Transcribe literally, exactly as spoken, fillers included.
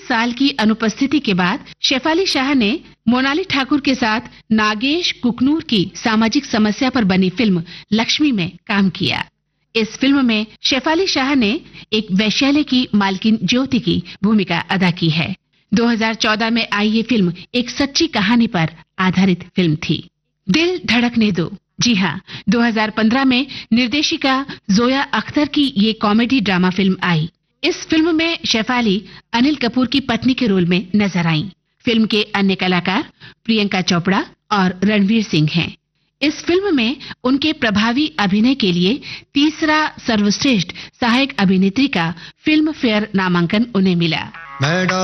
साल की अनुपस्थिति के बाद शेफाली शाह ने मोनाली ठाकुर के साथ नागेश कुकनूर की सामाजिक समस्या पर बनी फिल्म लक्ष्मी में काम किया। इस फिल्म में शेफाली शाह ने एक वैश्यालय की मालकिन ज्योति की भूमिका अदा की है। दो हज़ार चौदह में आई ये फिल्म एक सच्ची कहानी पर आधारित फिल्म थी। दिल धड़कने दो। जी हाँ, दो हज़ार पंद्रह में निर्देशिका जोया अख्तर की ये कॉमेडी ड्रामा फिल्म आई। इस फिल्म में शेफाली अनिल कपूर की पत्नी के रोल में नजर आईं। फिल्म के अन्य कलाकार प्रियंका चोपड़ा और रणवीर सिंह हैं। इस फिल्म में उनके प्रभावी अभिनय के लिए तीसरा सर्वश्रेष्ठ सहायक अभिनेत्री का फिल्म फेयर नामांकन उन्हें मिला।